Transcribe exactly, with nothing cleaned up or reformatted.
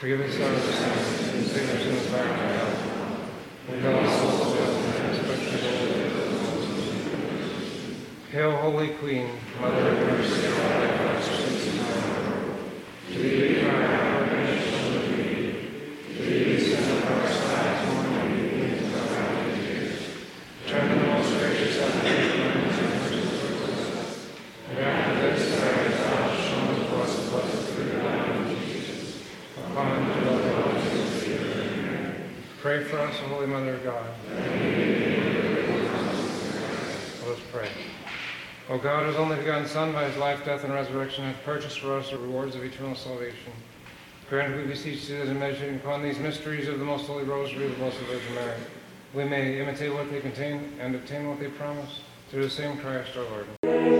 Forgive us our sins, and save us from the fire of hell. Lead all souls to heaven, especially those. Hail, Holy Queen, Mother of mercy, and life, our sweetest hour. To thee we cry, our nation of need. To thee we send up our sighs, mourning and weeping into thy valley of tears. Turn to the most gracious advocate, and mercy towards us. And after this, that thou hast shown to us the blessed fruit of thy womb, Jesus. Upon the blood of Jesus, pray for us, O Holy Mother of God. Let us pray. O God, whose only begotten Son, by his life, death, and resurrection, hath purchased for us the rewards of eternal salvation, grant, we beseech thee, that in meditating upon these mysteries of the most holy rosary of the Blessed Virgin Mary, we may imitate what they contain and obtain what they promise, through the same Christ our Lord.